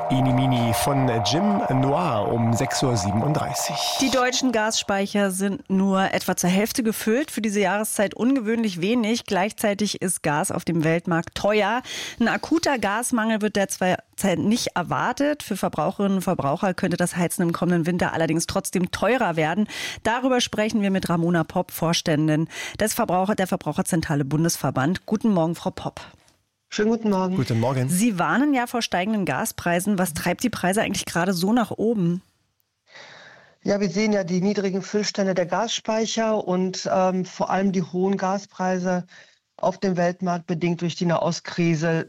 Inimini von Jim Noir um 6.37 Uhr. Die deutschen Gasspeicher sind nur etwa zur Hälfte gefüllt. Für diese Jahreszeit ungewöhnlich wenig. Gleichzeitig ist Gas auf dem Weltmarkt teuer. Ein akuter Gasmangel wird derzeit nicht erwartet. Für Verbraucherinnen und Verbraucher könnte das Heizen im kommenden Winter allerdings trotzdem teurer werden. Darüber sprechen wir mit Ramona Popp, Vorständin der Verbraucherzentrale Bundesverband. Guten Morgen, Frau Popp. Schönen guten Morgen. Guten Morgen. Sie warnen ja vor steigenden Gaspreisen. Was treibt die Preise eigentlich gerade so nach oben? Ja, wir sehen ja die niedrigen Füllstände der Gasspeicher und vor allem die hohen Gaspreise auf dem Weltmarkt bedingt durch die Nahostkrise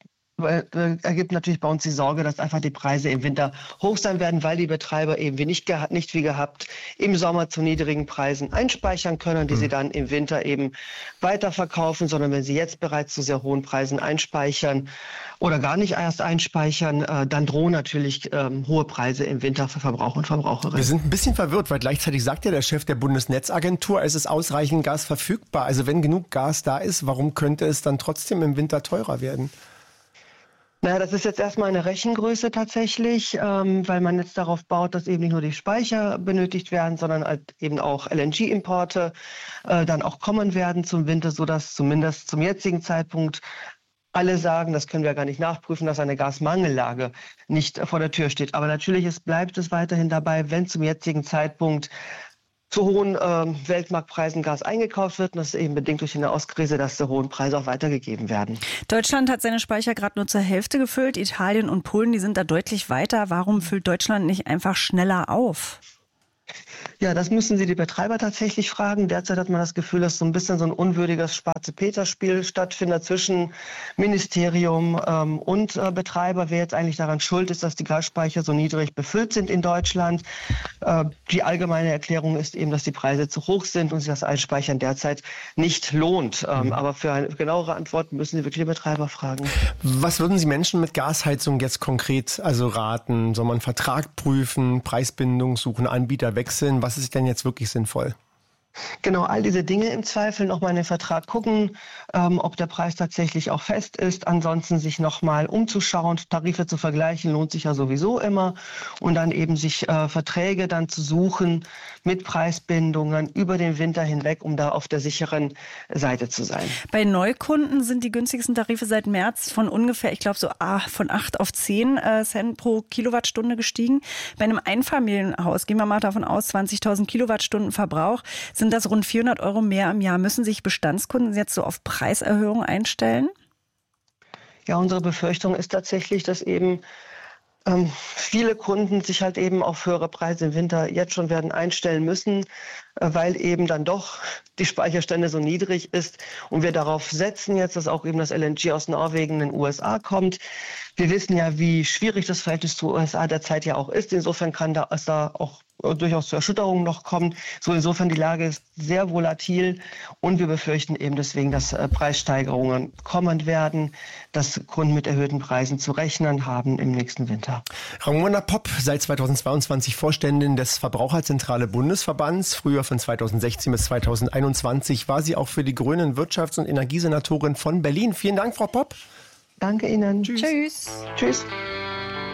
ergibt natürlich bei uns die Sorge, dass einfach die Preise im Winter hoch sein werden, weil die Betreiber eben nicht wie gehabt im Sommer zu niedrigen Preisen einspeichern können, die sie dann im Winter eben weiterverkaufen, sondern wenn sie jetzt bereits zu sehr hohen Preisen einspeichern oder gar nicht erst einspeichern, dann drohen natürlich hohe Preise im Winter für Verbraucher und Verbraucherinnen. Wir sind ein bisschen verwirrt, weil gleichzeitig sagt ja der Chef der Bundesnetzagentur, es ist ausreichend Gas verfügbar. Also wenn genug Gas da ist, warum könnte es dann trotzdem im Winter teurer werden? Naja, das ist jetzt erstmal eine Rechengröße tatsächlich, weil man jetzt darauf baut, dass eben nicht nur die Speicher benötigt werden, sondern halt eben auch LNG-Importe dann auch kommen werden zum Winter, sodass zumindest zum jetzigen Zeitpunkt alle sagen, das können wir gar nicht nachprüfen, dass eine Gasmangellage nicht vor der Tür steht. Aber natürlich bleibt es weiterhin dabei, wenn zum jetzigen Zeitpunkt zu hohen Weltmarktpreisen Gas eingekauft wird. Und das ist eben bedingt durch die Nahostkrise, dass die hohen Preise auch weitergegeben werden. Deutschland hat seine Speicher gerade nur zur Hälfte gefüllt. Italien und Polen, die sind da deutlich weiter. Warum füllt Deutschland nicht einfach schneller auf? Ja, das müssen Sie die Betreiber tatsächlich fragen. Derzeit hat man das Gefühl, dass so ein bisschen so ein unwürdiges Schwarze-Peter-Spiel stattfindet zwischen Ministerium und Betreiber. Wer jetzt eigentlich daran schuld ist, dass die Gasspeicher so niedrig befüllt sind in Deutschland. Die allgemeine Erklärung ist eben, dass die Preise zu hoch sind und sich das Einspeichern derzeit nicht lohnt. Aber für eine genauere Antwort müssen Sie wirklich die Betreiber fragen. Was würden Sie Menschen mit Gasheizung jetzt konkret raten? Soll man einen Vertrag prüfen, Preisbindung suchen, Anbieter wechseln? Was ist denn jetzt wirklich sinnvoll? Genau, all diese Dinge im Zweifel nochmal in den Vertrag gucken, ob der Preis tatsächlich auch fest ist. Ansonsten sich nochmal umzuschauen, Tarife zu vergleichen, lohnt sich ja sowieso immer. Und dann eben sich Verträge dann zu suchen mit Preisbindungen über den Winter hinweg, um da auf der sicheren Seite zu sein. Bei Neukunden sind die günstigsten Tarife seit März von ungefähr, ich glaube von 8 auf 10 Cent pro Kilowattstunde gestiegen. Bei einem Einfamilienhaus, gehen wir mal davon aus, 20.000 Kilowattstunden Verbrauch, sind das rund 400 Euro mehr im Jahr. Müssen sich Bestandskunden jetzt so auf Preiserhöhungen einstellen? Ja, unsere Befürchtung ist tatsächlich, dass eben viele Kunden sich halt eben auf höhere Preise im Winter jetzt schon werden einstellen müssen, weil eben dann doch die Speicherstände so niedrig ist und wir darauf setzen jetzt, dass auch eben das LNG aus Norwegen in den USA kommt. Wir wissen ja, wie schwierig das Verhältnis zu USA derzeit ja auch ist. Insofern kann es da auch durchaus zu Erschütterungen noch kommen. So insofern die Lage ist sehr volatil und wir befürchten eben deswegen, dass Preissteigerungen kommen werden, dass Kunden mit erhöhten Preisen zu rechnen haben im nächsten Winter. Ramona Popp, seit 2022 Vorständin des Verbraucherzentrale Bundesverbands. Früher von 2016 bis 2021 war sie auch für die Grünen Wirtschafts- und Energiesenatorin von Berlin. Vielen Dank, Frau Popp. Danke Ihnen. Tschüss. Tschüss.